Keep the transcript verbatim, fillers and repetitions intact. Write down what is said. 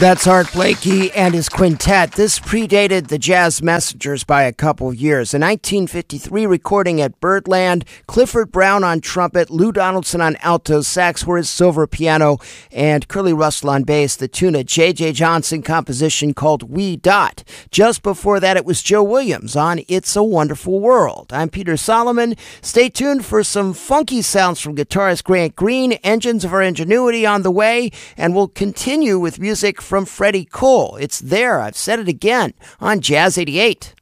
That's Art Blakey and his quintet. This predated the Jazz Messengers by a couple of years. A nineteen fifty-three recording at Birdland, Clifford Brown on trumpet, Lou Donaldson on alto sax for his silver piano, and Curly Russell on bass. The tune a J J Johnson composition called Wee Dot. Just before that, it was Joe Williams on It's a Wonderful World. I'm Peter Solomon. Stay tuned for some funky sounds from guitarist Grant Green, Engines of Our Ingenuity on the way, and we'll continue with music from Freddie Cole. It's there, I've said it again, on Jazz eighty-eight.